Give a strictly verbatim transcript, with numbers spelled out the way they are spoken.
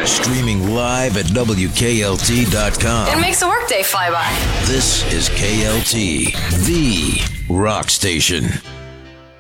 Tuesday. Streaming live at W K L T dot com. It makes a workday fly by. This is K L T, the rock station.